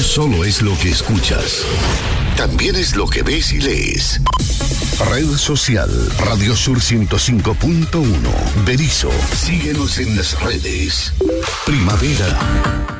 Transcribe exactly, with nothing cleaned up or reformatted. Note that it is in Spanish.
solo es lo que escuchas, también es lo que ves y lees. Red social Radio Sur ciento cinco punto uno. Berisso. Síguenos en las redes. Primavera.